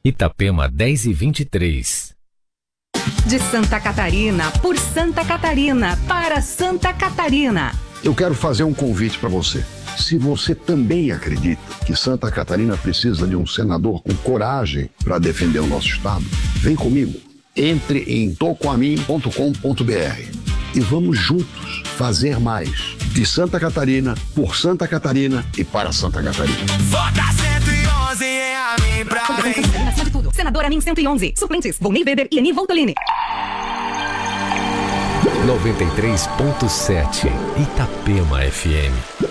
Itapema 10:23. De Santa Catarina, por Santa Catarina, para Santa Catarina. Eu quero fazer um convite para você. Se você também acredita que Santa Catarina precisa de um senador com coragem para defender o nosso estado, vem comigo. Entre em tocoamin.com.br e vamos juntos fazer mais. De Santa Catarina, por Santa Catarina e para Santa Catarina. Vota 111 em Amin pra mim. Acima de tudo, senador Amin 111. Suplentes, Volney Weber e Ani Voltolini. 93.7 Itapema FM.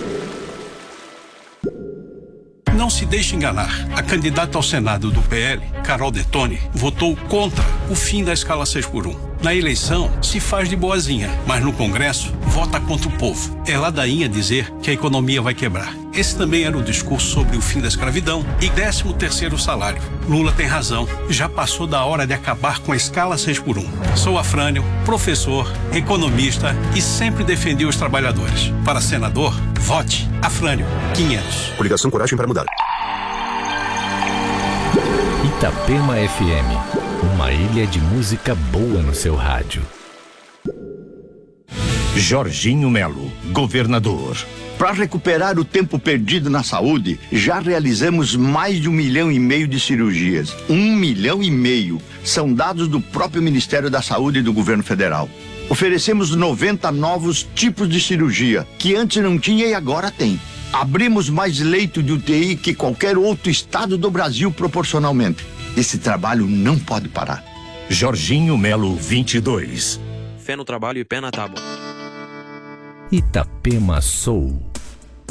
Não se deixe enganar. A candidata ao Senado do PL, Carol Detoni, votou contra o fim da escala 6x1. Na eleição, se faz de boazinha, mas no Congresso, vota contra o povo. É ladainha dizer que a economia vai quebrar. Esse também era o discurso sobre o fim da escravidão e 13º salário. Lula tem razão. Já passou da hora de acabar com a escala 6x1. Sou Afrânio, professor, economista e sempre defendi os trabalhadores. Para senador, vote Afrânio 500. Coligação Coragem para Mudar. Itapema FM. Uma ilha de música boa no seu rádio. Jorginho Melo, governador. Para recuperar o tempo perdido na saúde, já realizamos mais de 1,5 milhão de cirurgias. 1,5 milhão. São dados do próprio Ministério da Saúde e do governo federal. Oferecemos 90 novos tipos de cirurgia, que antes não tinha e agora tem. Abrimos mais leito de UTI que qualquer outro estado do Brasil proporcionalmente. Esse trabalho não pode parar. Jorginho Melo 22. Fé no trabalho e pé na tábua. Itapema Soul.